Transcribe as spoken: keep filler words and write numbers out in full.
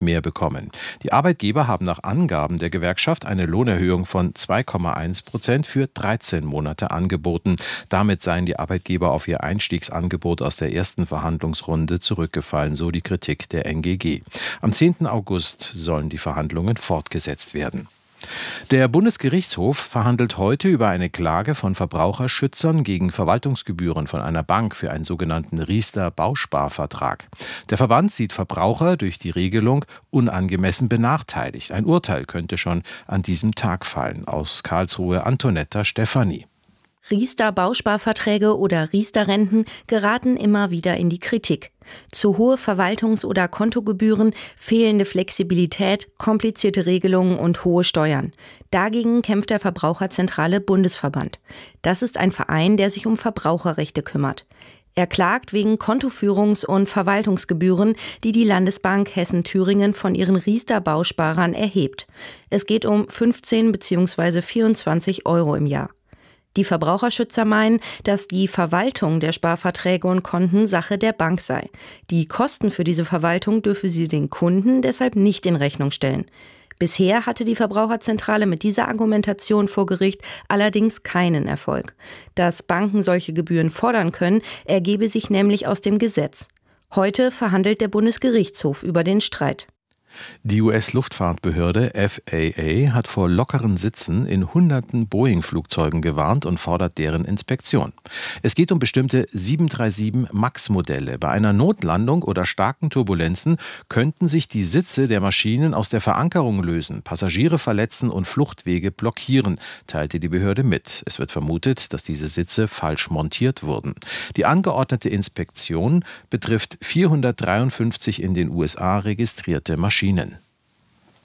mehr bekommen. Die Arbeitgeber haben nach Angaben der Gewerkschaft eine Lohnerhöhung von zwei Komma eins Prozent für dreizehn Monate angeboten. Damit seien die Arbeitgeber auf ihr Einstiegsangebot aus der ersten Verhandlungsrunde zurückgefallen, so die Kritik der N G G. Am zehnten August sollen die Verhandlungen fortgesetzt werden. Der Bundesgerichtshof verhandelt heute über eine Klage von Verbraucherschützern gegen Verwaltungsgebühren von einer Bank für einen sogenannten Riester-Bausparvertrag. Der Verband sieht Verbraucher durch die Regelung unangemessen benachteiligt. Ein Urteil könnte schon an diesem Tag fallen. Aus Karlsruhe Antonetta Stefanie. Riester-Bausparverträge oder Riester-Renten geraten immer wieder in die Kritik. Zu hohe Verwaltungs- oder Kontogebühren, fehlende Flexibilität, komplizierte Regelungen und hohe Steuern. Dagegen kämpft der Verbraucherzentrale Bundesverband. Das ist ein Verein, der sich um Verbraucherrechte kümmert. Er klagt wegen Kontoführungs- und Verwaltungsgebühren, die die Landesbank Hessen-Thüringen von ihren Riester-Bausparern erhebt. Es geht um fünfzehn bzw. vierundzwanzig Euro im Jahr. Die Verbraucherschützer meinen, dass die Verwaltung der Sparverträge und Konten Sache der Bank sei. Die Kosten für diese Verwaltung dürfe sie den Kunden deshalb nicht in Rechnung stellen. Bisher hatte die Verbraucherzentrale mit dieser Argumentation vor Gericht allerdings keinen Erfolg. Dass Banken solche Gebühren fordern können, ergebe sich nämlich aus dem Gesetz. Heute verhandelt der Bundesgerichtshof über den Streit. Die U S-Luftfahrtbehörde F A A hat vor lockeren Sitzen in hunderten Boeing-Flugzeugen gewarnt und fordert deren Inspektion. Es geht um bestimmte sieben drei sieben Max-Modelle. Bei einer Notlandung oder starken Turbulenzen könnten sich die Sitze der Maschinen aus der Verankerung lösen, Passagiere verletzen und Fluchtwege blockieren, teilte die Behörde mit. Es wird vermutet, dass diese Sitze falsch montiert wurden. Die angeordnete Inspektion betrifft vierhundertdreiundfünfzig in den U S A registrierte Maschinen.